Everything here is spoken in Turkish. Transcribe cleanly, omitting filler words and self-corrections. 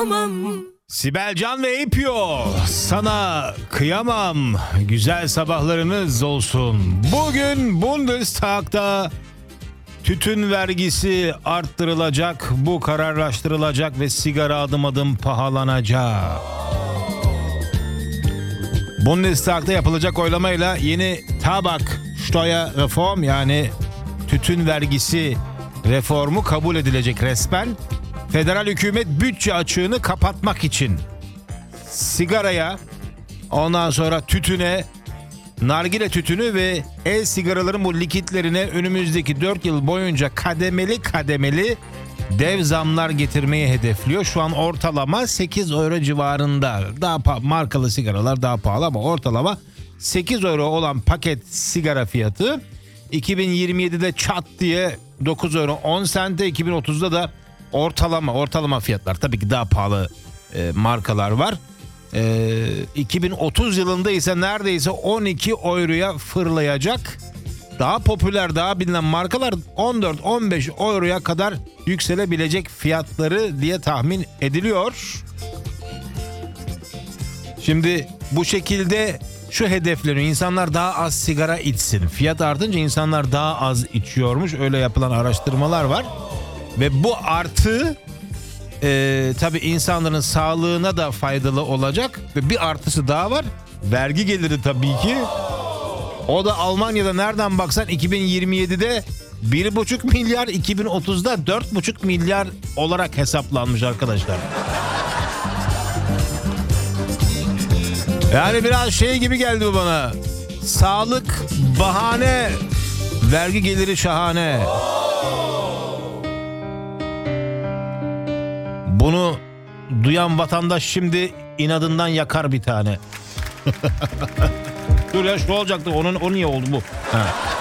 kıyamam. Sibel Can ve Epio, sana kıyamam. Güzel sabahlarınız olsun. Bugün Bundestag'da tütün vergisi arttırılacak, bu kararlaştırılacak ve sigara adım adım pahalanacak. Bundestag'da yapılacak oylamayla yeni Tabaksteuerreform, yani tütün vergisi reformu kabul edilecek resmen. Federal hükümet bütçe açığını kapatmak için sigaraya, ondan sonra tütüne, nargile tütünü ve el sigaraların bu likitlerine önümüzdeki 4 yıl boyunca kademeli dev zamlar getirmeyi hedefliyor. Şu an ortalama 8 euro civarında. Daha markalı sigaralar daha pahalı ama ortalama 8 euro olan paket sigara fiyatı 2027'de çat diye 9 euro 10 sente, 2030'da da ortalama fiyatlar. Tabii ki daha pahalı markalar var. 2030 yılında ise neredeyse 12 euroya fırlayacak. Daha popüler, daha bilinen markalar 14-15 euroya kadar yükselebilecek fiyatları diye tahmin ediliyor. Şimdi bu şekilde şu hedefleniyor: İnsanlar daha az sigara içsin. Fiyat artınca insanlar daha az içiyormuş. Öyle yapılan araştırmalar var. Ve bu artı tabii insanların sağlığına da faydalı olacak. Ve bir artısı daha var: vergi geliri tabii ki. O da Almanya'da nereden baksan 2027'de 1,5 milyar, 2030'da 4,5 milyar olarak hesaplanmış arkadaşlar. Yani biraz şey gibi geldi bu bana. Sağlık bahane, vergi geliri şahane. Bunu duyan vatandaş şimdi inadından yakar bir tane. Dur ya, şu olacaktı. O niye oldu bu? Ha.